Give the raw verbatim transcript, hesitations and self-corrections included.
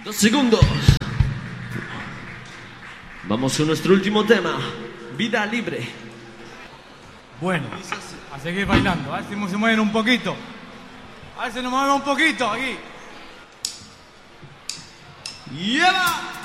Dos segundos. Vamos con nuestro último tema. Vida libre. Bueno, a seguir bailando. A ver si se mueven un poquito. A ver si nos mueven un poquito aquí. ¡Lleva!